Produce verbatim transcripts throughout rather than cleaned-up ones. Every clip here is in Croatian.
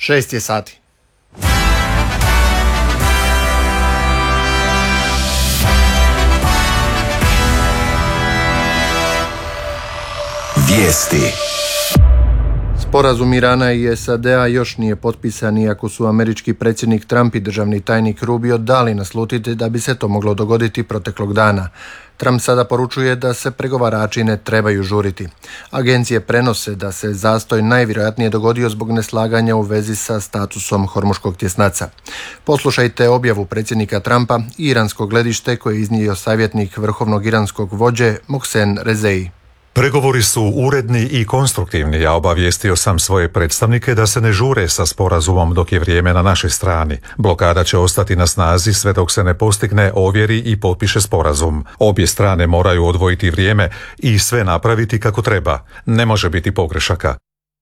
Šest je sati. Vijesti. Sporazum Irana i S A D-a još nije potpisan, iako su američki predsjednik Trump i državni tajnik Rubio dali naslutiti da bi se to moglo dogoditi proteklog dana. Trump sada poručuje da se pregovarači ne trebaju žuriti. Agencije prenose da se zastoj najvjerojatnije dogodio zbog neslaganja u vezi sa statusom Hormuškog tjesnaca. Poslušajte objavu predsjednika Trumpa i iransko gledište koje je iznio savjetnik vrhovnog iranskog vođe Mohsen Rezei. Pregovori su uredni i konstruktivni. Ja obavijestio sam svoje predstavnike da se ne žure sa sporazumom dok je vrijeme na našoj strani. Blokada će ostati na snazi sve dok se ne postigne, ovjeri i potpiše sporazum. Obje strane moraju odvojiti vrijeme i sve napraviti kako treba. Ne može biti pogrešaka.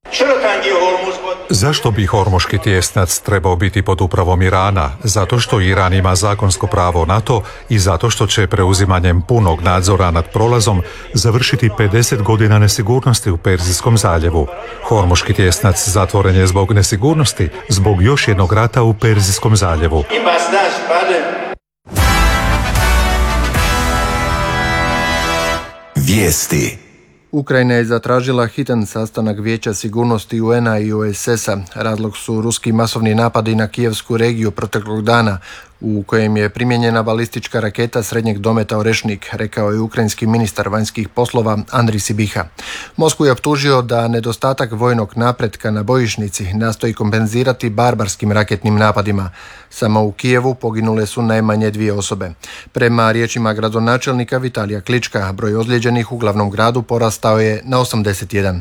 Zašto bi Hormuški tjesnac trebao biti pod upravom Irana? Zato što Iran ima zakonsko pravo na to i zato što će preuzimanjem punog nadzora nad prolazom završiti pedeset godina nesigurnosti u Perzijskom zaljevu. Hormuški tjesnac zatvoren je zbog nesigurnosti, zbog još jednog rata u Perzijskom zaljevu. Vijesti. Ukrajina je zatražila hitan sastanak Vijeća sigurnosti U N-a i O S S-a. Razlog su ruski masovni napadi na kijevsku regiju proteklog dana, u kojem je primijenjena balistička raketa srednjeg dometa Orešnik, rekao je ukrajinski ministar vanjskih poslova Andrij Sibiha. Moskvu je optužio da nedostatak vojnog napretka na bojišnici nastoji kompenzirati barbarskim raketnim napadima. Samo u Kijevu poginule su najmanje dvije osobe. Prema riječima gradonačelnika Vitalija Klička, broj ozlijeđenih u glavnom gradu porastao je na osamdeset jedan.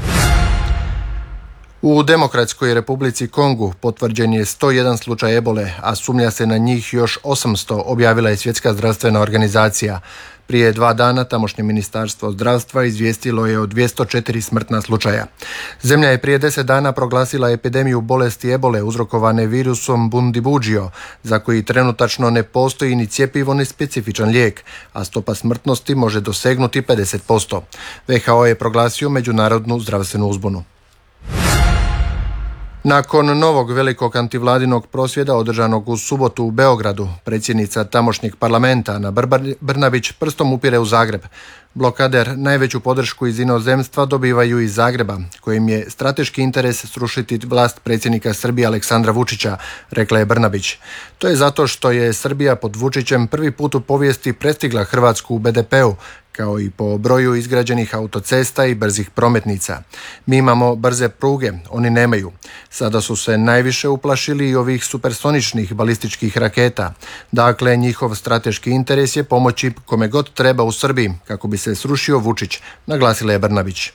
U Demokratskoj Republici Kongu potvrđen je sto jedan slučaj ebole, a sumnja se na njih još osamsto, objavila je Svjetska zdravstvena organizacija. Prije dva dana tamošnje ministarstvo zdravstva izvijestilo je o dvjesto četiri smrtna slučaja. Zemlja je prije deset dana proglasila epidemiju bolesti ebole uzrokovane virusom Bundibugyo, za koji trenutačno ne postoji ni cjepivo ni specifičan lijek, a stopa smrtnosti može dosegnuti pedeset posto. W H O je proglasio međunarodnu zdravstvenu uzbunu. Nakon novog velikog antivladinog prosvjeda održanog u subotu u Beogradu, predsjednica tamošnjeg parlamenta Ana Brnabić prstom upire u Zagreb. Blokader najveću podršku iz inozemstva dobivaju iz Zagreba, kojim je strateški interes srušiti vlast predsjednika Srbije Aleksandra Vučića, rekla je Brnabić. To je zato što je Srbija pod Vučićem prvi put u povijesti prestigla Hrvatsku u B D P-u, kao i po broju izgrađenih autocesta i brzih prometnica. Mi imamo brze pruge, oni nemaju. Sada su se najviše uplašili i ovih supersoničnih balističkih raketa. Dakle, njihov strateški interes je pomoći kome god treba u Srbiji, kako bi se srušio Vučić, naglasila je Brnabić.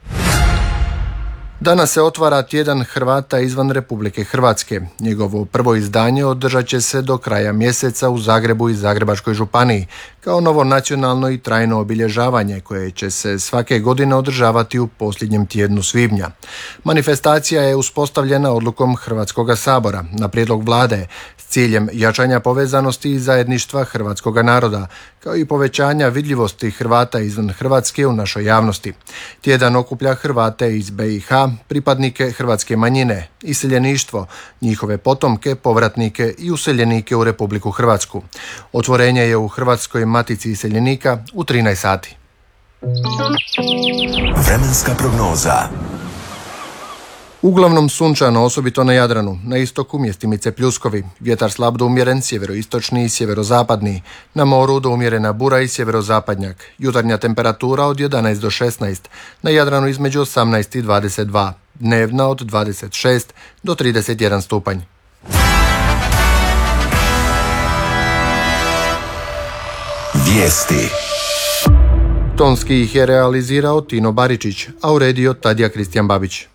Danas se otvara tjedan Hrvata izvan Republike Hrvatske. Njegovo prvo izdanje održat će se do kraja mjeseca u Zagrebu i Zagrebačkoj županiji, kao novo nacionalno i trajno obilježavanje koje će se svake godine održavati u posljednjem tjednu svibnja. Manifestacija je uspostavljena odlukom Hrvatskoga sabora na prijedlog vlade s ciljem jačanja povezanosti i zajedništva hrvatskoga naroda, kao i povećanja vidljivosti Hrvata izvan Hrvatske u našoj javnosti. Tjedan okuplja Hrvate iz B i H, pripadnike hrvatske manjine, iseljeništvo, njihove potomke, povratnike i useljenike u Republiku Hrvatsku. Otvorenje je u Hrvatskoj matici iseljenika u trinaest sati. Vremenska prognoza. Uglavnom sunčano, osobito na Jadranu, na istoku mjestimice pljuskovi, vjetar slab do umjeren, sjeveroistočni i sjeverozapadni, na moru do umjerena bura i sjeverozapadnjak, jutarnja temperatura od jedanaest do šesnaest, na Jadranu između osamnaest i dvadeset dva, dnevna od dvadeset šest do trideset jedan stupanj. Vijesti. Tonski ih je realizirao Tino Baričić, a uredio Tadija Kristijan Babić.